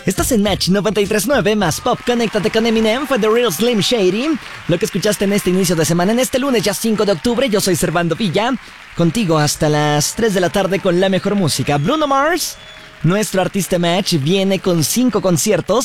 Estás en Match 93.9 más Pop. Conéctate con Eminem, fue The Real Slim Shady. Lo que escuchaste en este inicio de semana, en este lunes ya 5 de octubre. Yo soy Servando Villa, contigo hasta las 3 de la tarde con la mejor música. Bruno Mars, nuestro artista Match, viene con 5 conciertos